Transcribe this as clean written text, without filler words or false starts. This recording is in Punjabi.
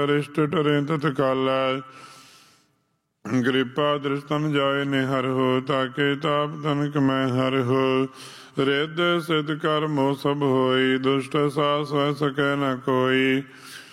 ਰਿਸ਼ਟ ਟਰੇ ਤਤਕਾਲੈ। ਗਰੀਪਾ ਦ੍ਰਿਸ਼ਟਨ ਜਾਏ ਨਿਹਰ ਹੋ, ਤਾਕੇ ਤਾਪ ਤਨਕ ਮੈਂ ਹਰ ਹੋ। ਰਿੱਧ ਸਿੱਧ ਕਰਮੋ ਸਭ ਹੋਈ, ਦੁਸ਼ਟ ਸਾਸ ਵੈ ਸਕੈ ਨ ਕੋਈ।